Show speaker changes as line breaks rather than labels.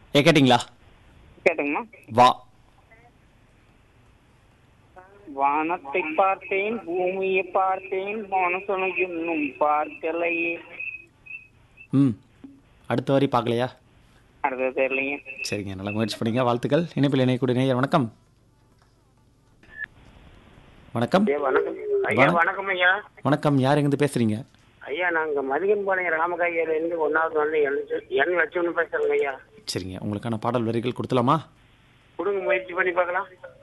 கேட்டிங்களா?
கேட்டுங்கம்மா.
வா.
வானத்தை பார்த்தேன், பூமியை பார்த்தேன், மனசனும் இன்னும் பார்க்கலையே.
ம். அடுத்த வரி பார்க்கலையா?
அடுத்தது தெரியலைங்க.
சரிங்க, நல்லா முயற்சி பண்ணீங்க, வாழ்த்துக்கள். இணைப்பில் இணையக்கூடிய நேயர் வணக்கம். வணக்கம்.
ஐயா வணக்கம். ஐயா வணக்கம் ஐயா.
வணக்கம், யார் எங்கேருந்து பேசுறீங்க?
ஐயா நாங்க மதிகன்பாளையம் ராமகாயில இருந்து 1வது வந்து என் லட்சம்னு பேசுறேங்க ஐயா.
சரிங்க, உங்களுக்கான பாடல் வரிகள் கொடுத்துலாமா?
கொடுங்க, முயற்சி பண்ணி பார்க்கலாம்.